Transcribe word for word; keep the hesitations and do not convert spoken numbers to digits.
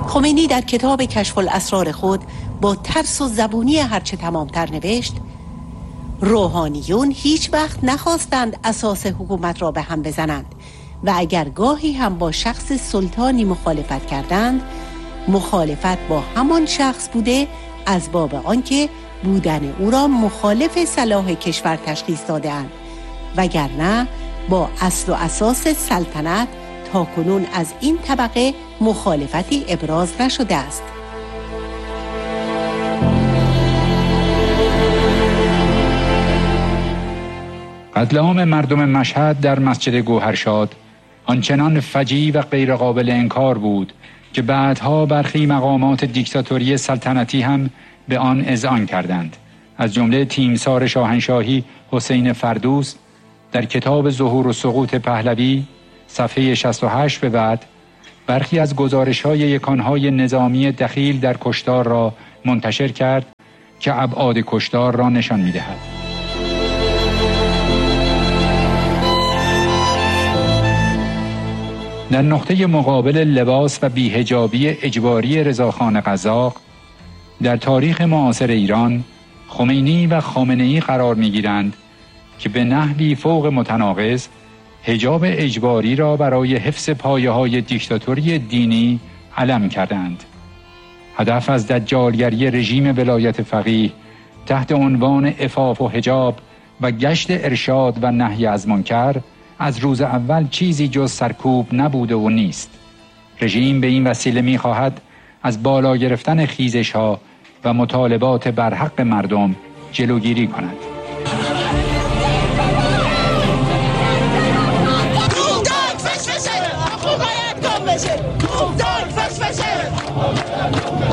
خمینی در کتاب کشف الاسرار خود با ترس و زبونی هرچه تمامتر نوشت: روحانیون هیچ وقت نخواستند اساس حکومت را به هم بزنند و اگر گاهی هم با شخص سلطانی مخالفت کردند، مخالفت با همان شخص بوده از باب آنکه بودن او را مخالف صلاح کشور تشخیص داده‌اند، وگرنه با اصل و اساس سلطنت تا کنون از این طبقه مخالفتی ابراز نشده است. قتل عام مردم مشهد در مسجد گوهرشاد آنچنان فجیع و غیر قابل انکار بود که بعدها برخی مقامات دیکتاتوری سلطنتی هم به آن اذعان کردند. از جمله تیمسار شاهنشاهی حسین فردوس در کتاب ظهور و سقوط پهلوی صفحه شصت و هشت به بعد برخی از گزارش‌های یکانهای نظامی دخیل در کشتار را منتشر کرد که ابعاد کشتار را نشان می‌دهد. در نقطه مقابل لباس و بی‌حجابی اجباری رضاخان قزاق در تاریخ معاصر ایران خمینی و خامنه‌ای قرار می‌گیرند که به نحوی فوق متناقض حجاب اجباری را برای حفظ پایه‌های دیکتاتوری دینی علم کردند. هدف از دجالگری رژیم ولایت فقیه تحت عنوان عفاف و حجاب و گشت ارشاد و نهی از منکر از روز اول چیزی جز سرکوب نبوده و نیست. رژیم به این وسیله می‌خواهد از بالا گرفتن خیزش‌ها و مطالبات بر حق مردم جلوگیری کند. Fest, fest, fest!